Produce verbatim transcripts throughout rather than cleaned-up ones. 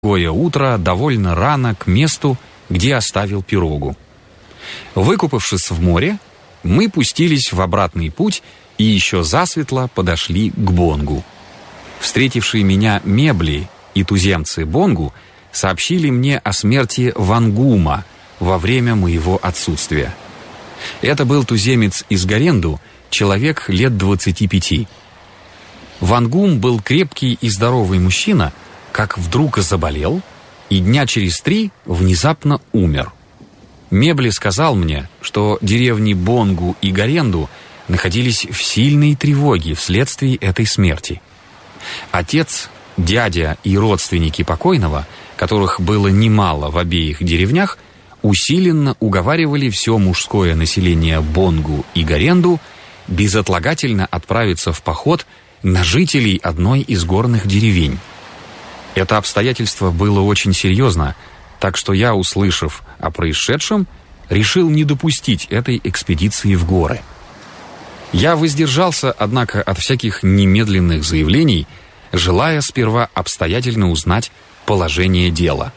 другое утро довольно рано к месту, где оставил пирогу. Выкупавшись в море, мы пустились в обратный путь и еще засветло подошли к Бонгу. Встретившие меня мебли и туземцы Бонгу сообщили мне о смерти Вангума во время моего отсутствия. Это был туземец из Гаренду, человек лет двадцати пяти. Вангум был крепкий и здоровый мужчина, как вдруг заболел, и дня через три внезапно умер. Мебли сказал мне, что деревни Бонгу и Гаренду находились в сильной тревоге вследствие этой смерти. Отец, дядя и родственники покойного, которых было немало в обеих деревнях, усиленно уговаривали все мужское население Бонгу и Гаренду безотлагательно отправиться в поход на жителей одной из горных деревень. Это обстоятельство было очень серьезно, так что я, услышав о происшедшем, решил не допустить этой экспедиции в горы. Я воздержался, однако, от всяких немедленных заявлений, желая сперва обстоятельно узнать положение дела.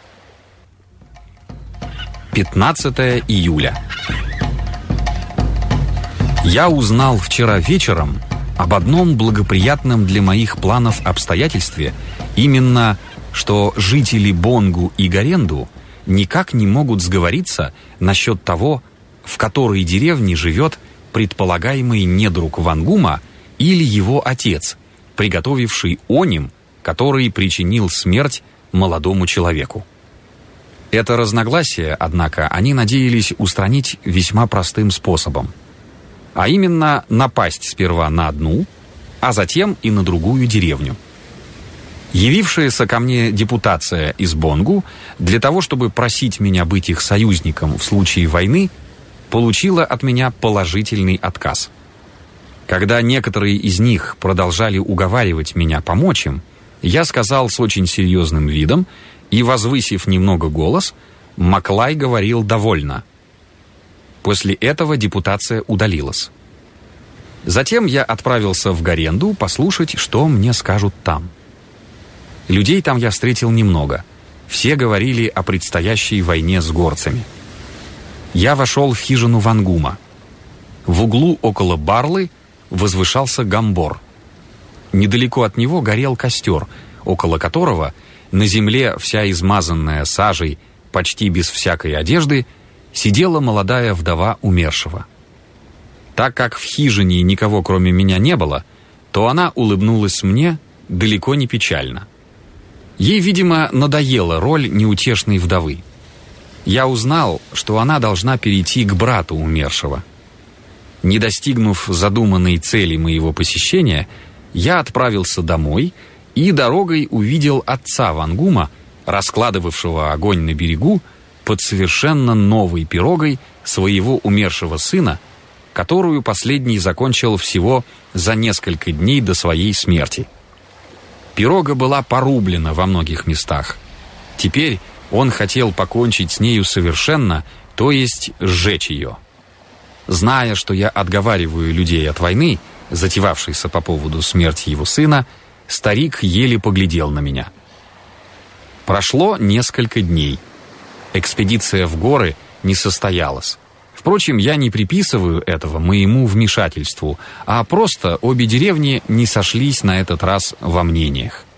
пятнадцатое июля. Я узнал вчера вечером об одном благоприятном для моих планов обстоятельстве, именно, что жители Бонгу и Гаренду никак не могут сговориться насчет того, в которой деревне живет предполагаемый недруг Вангума или его отец, приготовивший оним, который причинил смерть молодому человеку. Это разногласие, однако, они надеялись устранить весьма простым способом, а именно напасть сперва на одну, а затем и на другую деревню. Явившаяся ко мне депутация из Бонгу для того, чтобы просить меня быть их союзником в случае войны, получила от меня положительный отказ. Когда некоторые из них продолжали уговаривать меня помочь им, я сказал с очень серьезным видом и, возвысив немного голос, Маклай говорил довольно. После этого депутация удалилась. Затем я отправился в Гаренду послушать, что мне скажут там. Людей там я встретил немного. Все говорили о предстоящей войне с горцами. Я вошел в хижину Вангума. В углу около барлы возвышался гамбор. Недалеко от него горел костер, около которого на земле, вся измазанная сажей, почти без всякой одежды, сидела молодая вдова умершего. Так как в хижине никого кроме меня не было, то она улыбнулась мне далеко не печально. Ей, видимо, надоела роль неутешной вдовы. Я узнал, что она должна перейти к брату умершего. Не достигнув задуманной цели моего посещения, я отправился домой и дорогой увидел отца Вангума, раскладывавшего огонь на берегу под совершенно новой пирогой своего умершего сына, которую последний закончил всего за несколько дней до своей смерти. Пирога была порублена во многих местах. Теперь он хотел покончить с нею совершенно, то есть сжечь ее. Зная, что я отговариваю людей от войны, затевавшейся по поводу смерти его сына, старик еле поглядел на меня. Прошло несколько дней. Экспедиция в горы не состоялась. Впрочем, я не приписываю этого моему вмешательству, а просто обе деревни не сошлись на этот раз во мнениях.